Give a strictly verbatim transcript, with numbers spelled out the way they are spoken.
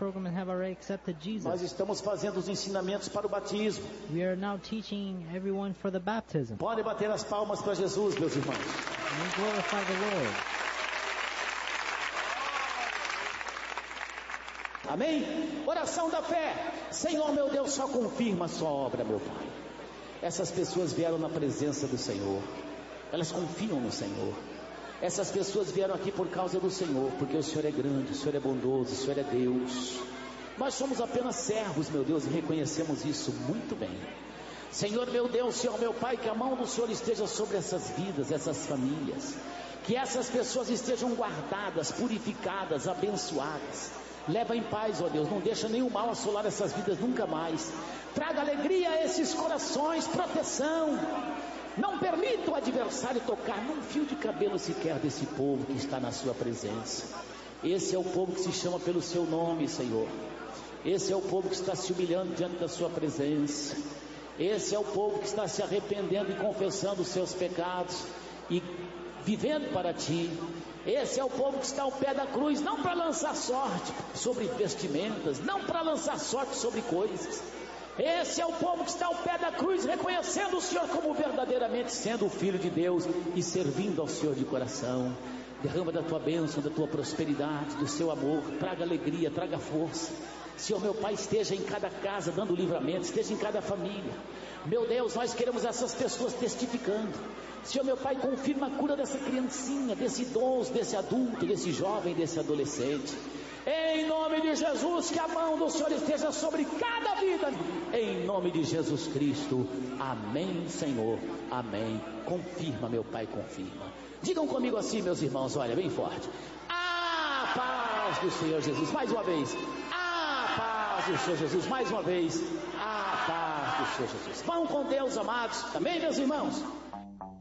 program and have already accepted Jesus. Nós estamos fazendo os ensinamentos para o batismo. We are now teaching everyone for the baptism. Podem bater as palmas para Jesus, meus irmãos. And we glorify the Lord. Amém? Oração da fé. Senhor meu Deus, só confirma a sua obra, meu Pai. Essas pessoas vieram na presença do Senhor. Elas confiam no Senhor. Essas pessoas vieram aqui por causa do Senhor, porque o Senhor é grande, o Senhor é bondoso, o Senhor é Deus. Nós somos apenas servos, meu Deus, e reconhecemos isso muito bem. Senhor meu Deus, Senhor meu Pai, que a mão do Senhor esteja sobre essas vidas, essas famílias. Que essas pessoas estejam guardadas, purificadas, abençoadas. Leva em paz, ó Deus, não deixa nenhum mal assolar essas vidas nunca mais. Traga alegria a esses corações, proteção. Não permita o adversário tocar num fio de cabelo sequer desse povo que está na sua presença. Esse é o povo que se chama pelo seu nome, Senhor. Esse é o povo que está se humilhando diante da sua presença. Esse é o povo que está se arrependendo e confessando os seus pecados e vivendo para ti. Esse é o povo que está ao pé da cruz, não para lançar sorte sobre vestimentas, não para lançar sorte sobre coisas. Esse é o povo que está ao pé da cruz, reconhecendo o Senhor como verdadeiramente sendo o Filho de Deus e servindo ao Senhor de coração. Derrama da tua bênção, da tua prosperidade, do seu amor, traga alegria, traga força. Senhor meu Pai, esteja em cada casa dando livramento, esteja em cada família. Meu Deus, nós queremos essas pessoas testificando. Senhor meu Pai, confirma a cura dessa criancinha, desse idoso, desse adulto, desse jovem, desse adolescente. Em nome de Jesus, que a mão do Senhor esteja sobre cada vida. Em nome de Jesus Cristo. Amém, Senhor. Amém. Confirma, meu Pai, confirma. Digam comigo assim, meus irmãos, olha, bem forte. A paz do Senhor Jesus. Mais uma vez. A paz do Senhor Jesus. Mais uma vez. A paz do Senhor Jesus. Vão com Deus, amados. Amém, meus irmãos.